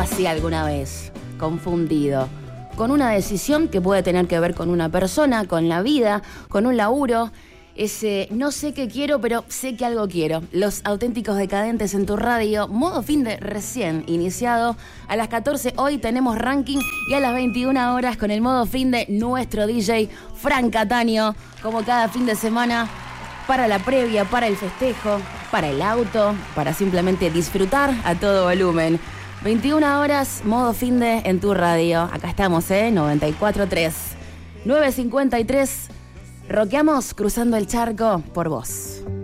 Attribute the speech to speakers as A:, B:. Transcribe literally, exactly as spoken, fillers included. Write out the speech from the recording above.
A: así alguna vez? Confundido. Con una decisión que puede tener que ver con una persona, con la vida, con un laburo. Ese no sé qué quiero, pero sé que algo quiero. Los Auténticos Decadentes en tu radio. Modo fin de recién iniciado. A las catorce hoy tenemos ranking. Y a las veintiuna horas con el modo fin de nuestro D J Fran Cataño. Como cada fin de semana. Para la previa, para el festejo, para el auto, para simplemente disfrutar a todo volumen. veintiuna horas, modo fin de en tu radio. Acá estamos, ¿eh? noventa y cuatro punto tres. nueve cincuenta y tres. Rockeamos cruzando el charco por vos.